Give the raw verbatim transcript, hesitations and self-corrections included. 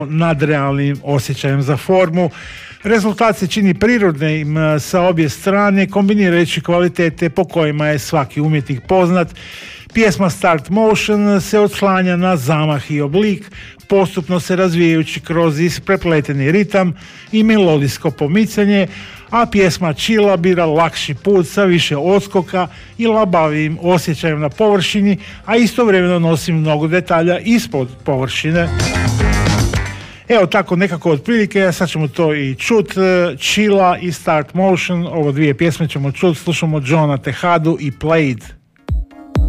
nadrealnim osjećajem za formu. Rezultat se čini prirodnim sa obje strane, kombinirajući kvalitete po kojima je svaki umjetnik poznat. Pjesma Start Motion se odslanja na zamah i oblik, postupno se razvijajući kroz isprepleteni ritam i melodijsko pomicanje, a pjesma Chilla bira lakši put sa više odskoka i labavijim osjećajem na površini, a istovremeno nosi mnogo detalja ispod površine. Evo tako nekako otprilike, sad ćemo to i čut. Chilla i Start Motion, ovo dvije pjesme ćemo čut, slušamo Johna Tejadu i Played.